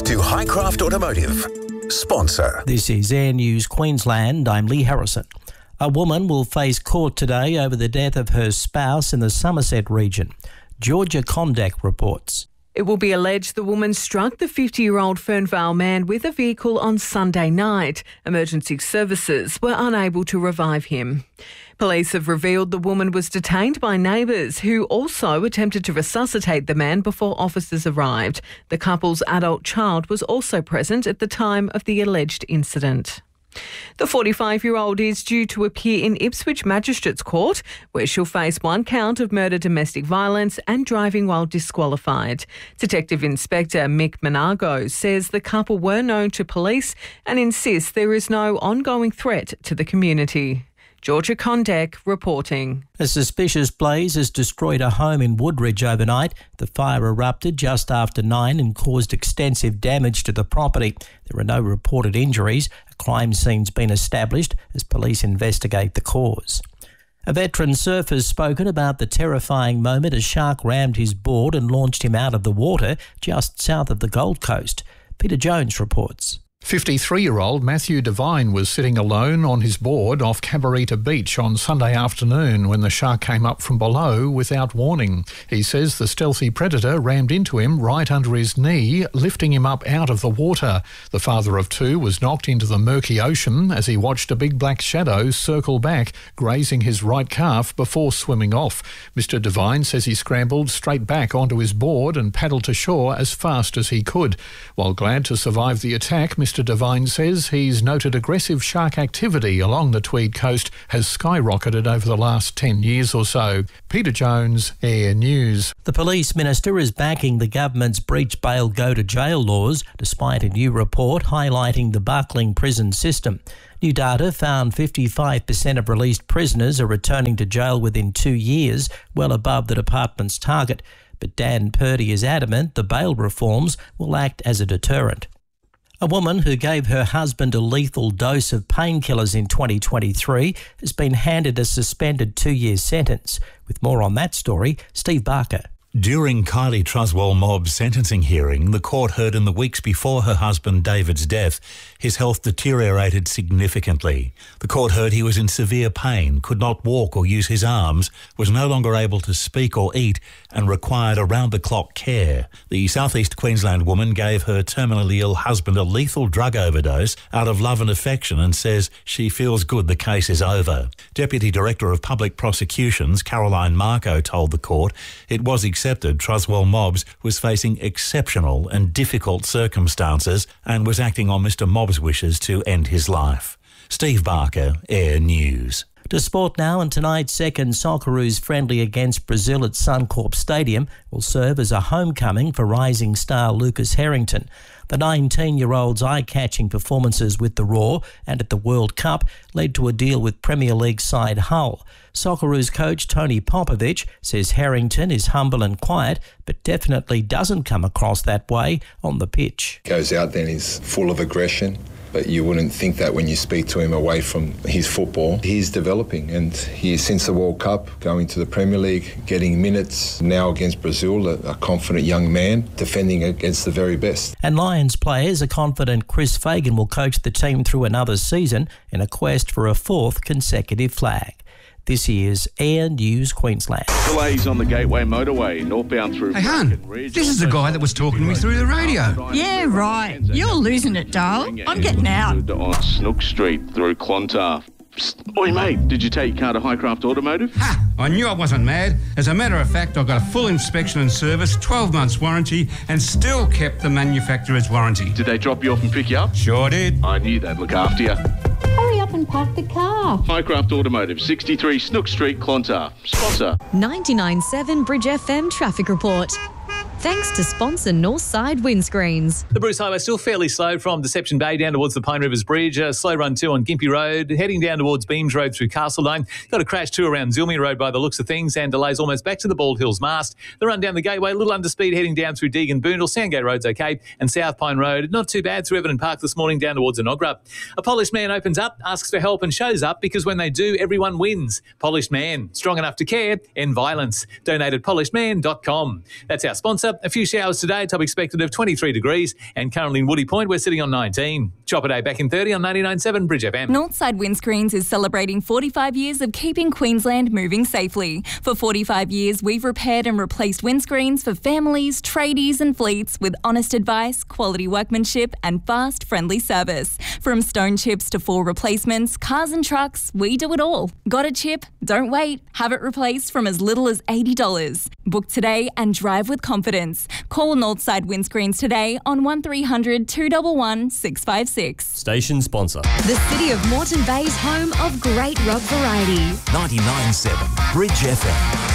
to Highcraft Automotive. Sponsor. This is Air News Queensland. I'm Lee Harrison. A woman will face court today over the death of her spouse in the Somerset region. Georgia Kondak reports. It will be alleged the woman struck the 50-year-old Fernvale man with a vehicle on Sunday night. Emergency services were unable to revive him. Police have revealed the woman was detained by neighbours who also attempted to resuscitate the man before officers arrived. The couple's adult child was also present at the time of the alleged incident. The 45-year-old is due to appear in Ipswich Magistrates Court, where she'll face one count of murder, domestic violence and driving while disqualified. Detective Inspector Mick Monargo says the couple were known to police and insists there is no ongoing threat to the community. Georgia Kondak reporting. A suspicious blaze has destroyed a home in Woodridge overnight. The fire erupted just after 9 and caused extensive damage to the property. There are no reported injuries. A crime scene's been established as police investigate the cause. A veteran surfer has spoken about the terrifying moment a shark rammed his board and launched him out of the water just south of the Gold Coast. Peter Jones reports. 53-year-old Matthew Devine was sitting alone on his board off Cabarita Beach on Sunday afternoon when the shark came up from below without warning. He says the stealthy predator rammed into him right under his knee, lifting him up out of the water. The father of two was knocked into the murky ocean as he watched a big black shadow circle back, grazing his right calf before swimming off. Mr. Devine says he scrambled straight back onto his board and paddled to shore as fast as he could. While glad to survive the attack, Mr. Devine says he's noted aggressive shark activity along the Tweed coast has skyrocketed over the last 10 years or so. Peter Jones, Air News. The Police Minister is backing the government's breach bail go to jail laws, despite a new report highlighting the buckling prison system. New data found 55% of released prisoners are returning to jail within 2 years, well above the department's target. But Dan Purdy is adamant the bail reforms will act as a deterrent. A woman who gave her husband a lethal dose of painkillers in 2023 has been handed a suspended 2-year sentence. With more on that story, Steve Barker. During Kylie Truswell Mobb's sentencing hearing, the court heard in the weeks before her husband David's death, his health deteriorated significantly. The court heard he was in severe pain, could not walk or use his arms, was no longer able to speak or eat, and required around-the-clock care. The South East Queensland woman gave her terminally ill husband a lethal drug overdose out of love and affection and says she feels good the case is over. Deputy Director of Public Prosecutions Caroline Marco told the court it was accepted Truswell Mobbs was facing exceptional and difficult circumstances and was acting on Mr Mobbs' wishes to end his life. Steve Barker, Air News. To sport now, and tonight's second Socceroos friendly against Brazil at Suncorp Stadium will serve as a homecoming for rising star Lucas Harrington. The 19-year-old's eye-catching performances with the Raw and at the World Cup led to a deal with Premier League side Hull. Socceroos coach Tony Popovich says Harrington is humble and quiet, but definitely doesn't come across that way on the pitch. Goes out there and he's full of aggression, but you wouldn't think that when you speak to him away from his football. He's developing, and he, since the World Cup, going to the Premier League, getting minutes, now against Brazil, a confident young man, defending against the very best. And Lions players are confident Chris Fagan will coach the team through another season in a quest for a 4th consecutive flag. This is Air News Queensland. Delays on the Gateway Motorway, northbound through... Hey, hun, this is the guy that was talking to me through the radio. Yeah, right. You're losing it, darling. I'm getting out. On Snook Street through Clontarf. Psst. Oi, mate, did you take your car to Highcraft Automotive? Ha! I knew I wasn't mad. As a matter of fact, I got a full inspection and service, 12 months warranty, and still kept the manufacturer's warranty. Did they drop you off and pick you up? Sure did. I knew they'd look after you. Hurry up and park the car. Highcraft Automotive, 63 Snook Street, Clontarf. Sponsor. 99.7 Bridge FM traffic report. Thanks to sponsor Northside Windscreens. The Bruce Highway still fairly slow from Deception Bay down towards the Pine Rivers Bridge. Slow run too on Gympie Road. Heading down towards Beams Road through Castlelane. Got a crash too around Zilmi Road by the looks of things, and delays almost back to the Bald Hills Mast. The run down the Gateway, a little under speed heading down through Deagon Boondall. Sandgate Road's okay. And South Pine Road, not too bad through Everton Park this morning down towards Enoggera. A polished man opens up, asks for help and shows up because when they do, everyone wins. Polished Man, strong enough to care, end violence. Donate at polishedman.com. That's our sponsor, A few showers today, top expected of 23 degrees, and currently in Woody Point, we're sitting on 19. Chopper Day back in 30 on 99.7 Bridge FM. Northside Windscreens is celebrating 45 years of keeping Queensland moving safely. For 45 years, we've repaired and replaced windscreens for families, tradies and fleets with honest advice, quality workmanship and fast, friendly service. From stone chips to full replacements, cars and trucks, we do it all. Got a chip? Don't wait. Have it replaced from as little as $80. Book today and drive with confidence. Call Northside Windscreens today on 1300 211 656. Station sponsor. The city of Moreton Bay's home of great rock variety. 99.7 Bridge FM.